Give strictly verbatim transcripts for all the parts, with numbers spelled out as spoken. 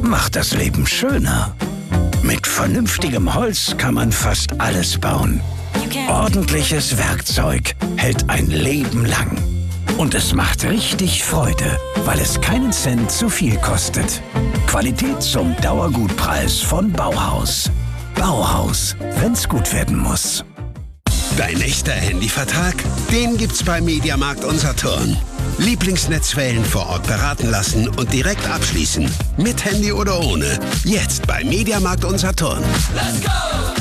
macht das Leben schöner. Mit vernünftigem Holz kann man fast alles bauen. Ordentliches Werkzeug hält ein Leben lang. Und es macht richtig Freude, weil es keinen Cent zu viel kostet. Qualität zum Dauergutpreis von Bauhaus. Bauhaus, wenn's gut werden muss. Dein echter Handyvertrag? Den gibt's bei Mediamarkt Unsaturn. Lieblingsnetzwellen vor Ort beraten lassen und direkt abschließen. Mit Handy oder ohne. Jetzt bei Mediamarkt Unsaturn. Let's go!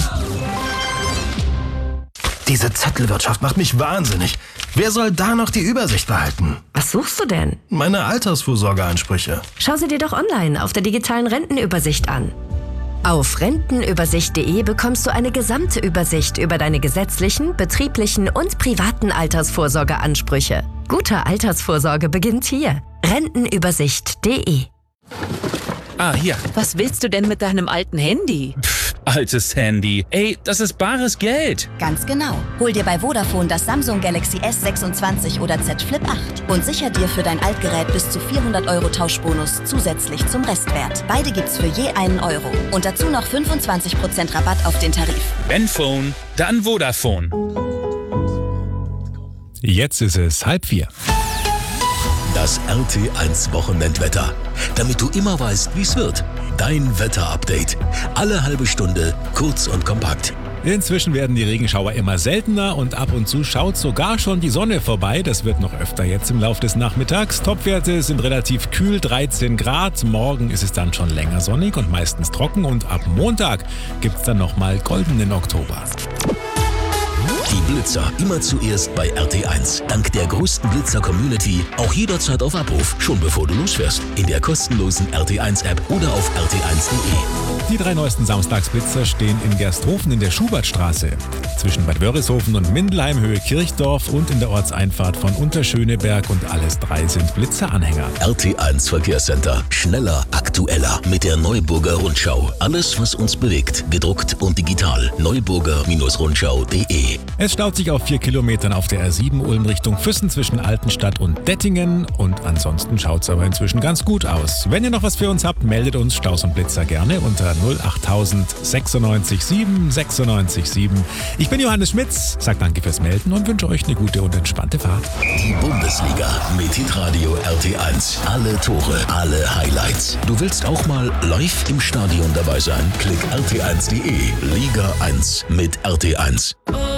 Diese Zettelwirtschaft macht mich wahnsinnig. Wer soll da noch die Übersicht behalten? Was suchst du denn? Meine Altersvorsorgeansprüche. Schau sie dir doch online auf der digitalen Rentenübersicht an. Auf rentenübersicht punkt de bekommst du eine gesamte Übersicht über deine gesetzlichen, betrieblichen und privaten Altersvorsorgeansprüche. Gute Altersvorsorge beginnt hier. rentenübersicht punkt de. Ah, hier. Was willst du denn mit deinem alten Handy? Pff, altes Handy. Ey, das ist bares Geld. Ganz genau. Hol dir bei Vodafone das Samsung Galaxy S sechsundzwanzig oder Z Flip acht und sicher dir für dein Altgerät bis zu vierhundert Euro Tauschbonus zusätzlich zum Restwert. Beide gibt's für je einen Euro. Und dazu noch fünfundzwanzig Prozent Rabatt auf den Tarif. Wenn Phone, dann Vodafone. Jetzt ist es halb vier. Das R T eins Wochenendwetter. Damit du immer weißt, wie es wird. Dein Wetterupdate. Alle halbe Stunde, kurz und kompakt. Inzwischen werden die Regenschauer immer seltener und ab und zu schaut sogar schon die Sonne vorbei. Das wird noch öfter jetzt im Laufe des Nachmittags. Topwerte sind relativ kühl, dreizehn Grad. Morgen ist es dann schon länger sonnig und meistens trocken. Und ab Montag gibt's dann nochmal goldenen Oktober. Die Blitzer immer zuerst bei R T eins. Dank der größten Blitzer-Community auch jederzeit auf Abruf, schon bevor du losfährst. In der kostenlosen R T eins App oder auf R T eins punkt de. Die drei neuesten Samstagsblitzer stehen in Gersthofen in der Schubertstraße, zwischen Bad Wörishofen und Mindelheim Höhe Kirchdorf und in der Ortseinfahrt von Unterschöneberg, und alles drei sind Blitzeranhänger. R T eins Verkehrscenter. Schneller, aktueller mit der Neuburger Rundschau. Alles, was uns bewegt, gedruckt und digital. neuburger Rundschau punkt de. Es staut sich auf vier Kilometern auf der R sieben Ulm Richtung Füssen zwischen Altenstadt und Dettingen, und ansonsten schaut's aber inzwischen ganz gut aus. Wenn ihr noch was für uns habt, meldet uns Staus und Blitzer gerne unter null achttausend sechsundneunzig sieben sechsundneunzig sieben. Ich bin Johannes Schmitz, sag danke fürs Melden und wünsche euch eine gute und entspannte Fahrt. Die Bundesliga mit Hitradio R T eins. Alle Tore, alle Highlights. Du willst auch mal live im Stadion dabei sein? Klick R T eins punkt de. Liga eins mit R T eins.